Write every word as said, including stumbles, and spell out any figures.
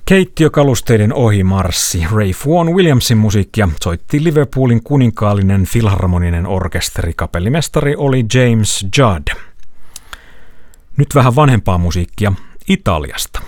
Keittiökalusteiden ohi marssi Ray Vaughan Williamsin musiikkia soitti Liverpoolin kuninkaallinen filharmoninen orkesteri, kapellimestari oli James Judd. Nyt vähän vanhempaa musiikkia Italiasta.